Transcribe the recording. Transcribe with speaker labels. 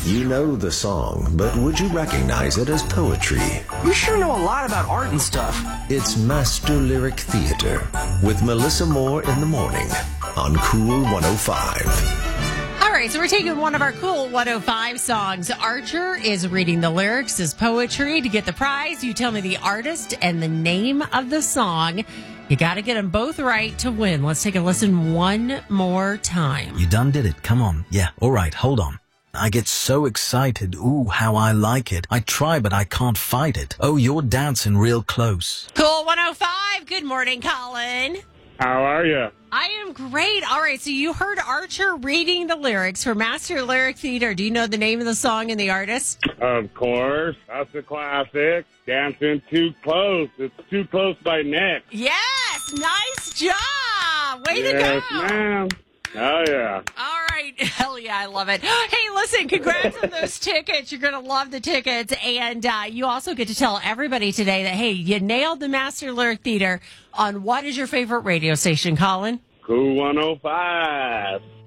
Speaker 1: You know the song, but would you recognize it as poetry?
Speaker 2: You sure know a lot about art and stuff.
Speaker 1: It's Master Lyric Theater with Melissa Moore in the morning on Cool 105.
Speaker 3: All right, so we're taking one of our Cool 105 songs. Archer is reading the lyrics as poetry. To get the prize, you tell me the artist and the name of the song. You got to get them both right to win. Let's take a listen one more time.
Speaker 4: You done did it. Come on. Yeah, all right, hold on. I get so excited. Ooh, how I like it. I try, but I can't fight it. Oh, you're dancing real close.
Speaker 3: Cool 105. Good morning, Colin.
Speaker 5: How are you?
Speaker 3: I am great. All right, so you heard Archer reading the lyrics for Master Lyric Theater. Do you know the name of the song and the artist?
Speaker 5: Of course. That's a classic. Dancing Too Close. It's Too Close by Nick.
Speaker 3: Yes, nice job. Way to
Speaker 5: Yes,
Speaker 3: go.
Speaker 5: ma'am. Oh, yeah.
Speaker 3: All right. Hell yeah, I love it. Hey, listen, congrats on those tickets. You're going to love the tickets. And you also get to tell everybody today that, hey, you nailed the Master Lyric Theater on what is your favorite radio station, Colin?
Speaker 5: Cool 105.